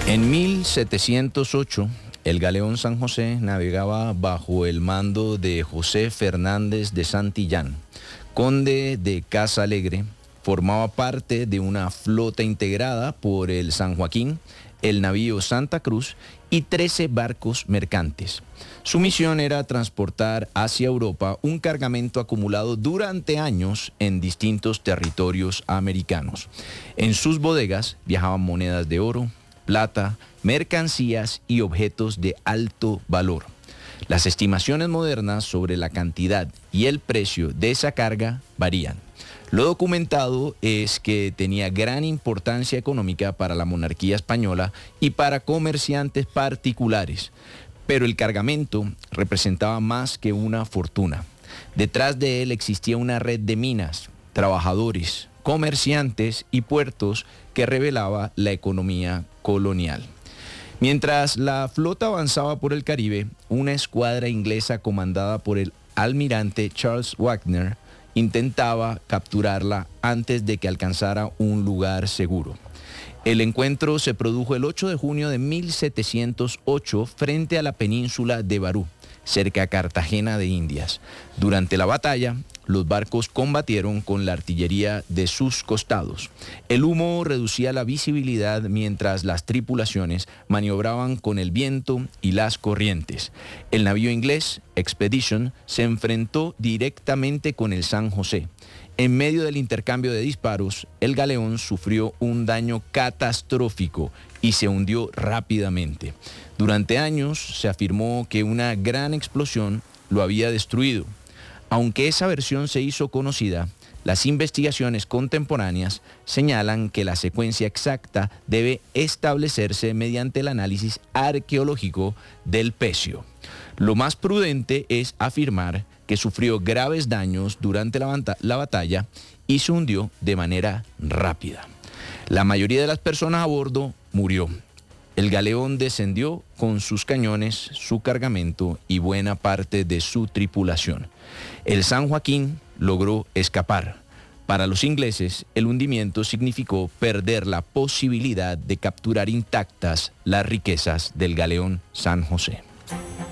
En 1708, el galeón San José navegaba bajo el mando de José Fernández de Santillán, conde de Casa Alegre. Formaba parte de una flota integrada por el San Joaquín, el navío Santa Cruz y 13 barcos mercantes. Su misión era transportar hacia Europa un cargamento acumulado durante años en distintos territorios americanos. En sus bodegas viajaban monedas de oro, plata, mercancías y objetos de alto valor. Las estimaciones modernas sobre la cantidad y el precio de esa carga varían. Lo documentado es que tenía gran importancia económica para la monarquía española y para comerciantes particulares, pero el cargamento representaba más que una fortuna. Detrás de él existía una red de minas, trabajadores, comerciantes y puertos que revelaba la economía colonial. Mientras la flota avanzaba por el Caribe, una escuadra inglesa comandada por el almirante Charles Wagner intentaba capturarla antes de que alcanzara un lugar seguro. El encuentro se produjo el 8 de junio de 1708 frente a la península de Barú, cerca de Cartagena de Indias. Durante la batalla, los barcos combatieron con la artillería de sus costados. El humo reducía la visibilidad mientras las tripulaciones maniobraban con el viento y las corrientes. El navío inglés, Expedition, se enfrentó directamente con el San José. En medio del intercambio de disparos, el galeón sufrió un daño catastrófico y se hundió rápidamente. Durante años se afirmó que una gran explosión lo había destruido. Aunque esa versión se hizo conocida, las investigaciones contemporáneas señalan que la secuencia exacta debe establecerse mediante el análisis arqueológico del pecio. Lo más prudente es afirmar que sufrió graves daños durante la batalla y se hundió de manera rápida. La mayoría de las personas a bordo murió. El galeón descendió con sus cañones, su cargamento y buena parte de su tripulación. El San Joaquín logró escapar. Para los ingleses, el hundimiento significó perder la posibilidad de capturar intactas las riquezas del galeón San José.